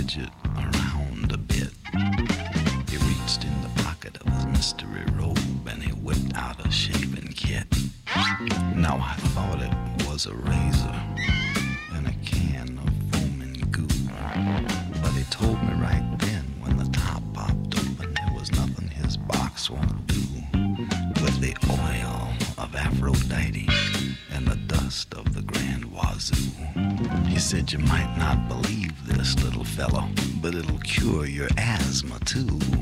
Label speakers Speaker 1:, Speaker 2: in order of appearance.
Speaker 1: it around a bit. He reached in the pocket of his mystery robe and he whipped out a shaving kit. Now I thought it was a razor and a can of foaming goo, but he told me right then when the top popped open there was nothing his box won't do. With the oil of Aphrodite and the dust of the Grand Wazoo. He said you might not believe this, little fellow, but it'll cure your asthma too.